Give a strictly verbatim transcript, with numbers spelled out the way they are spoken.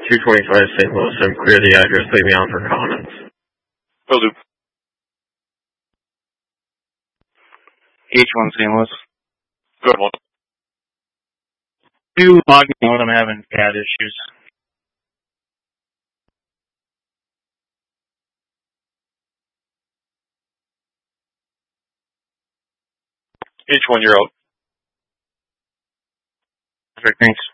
two twenty-five Saint Louis. I'm clear the address. Leave me on for comments. Will do. H one Saint Louis. Good one. You log me when I'm having cat issues. H one, you're out. Perfect, thanks.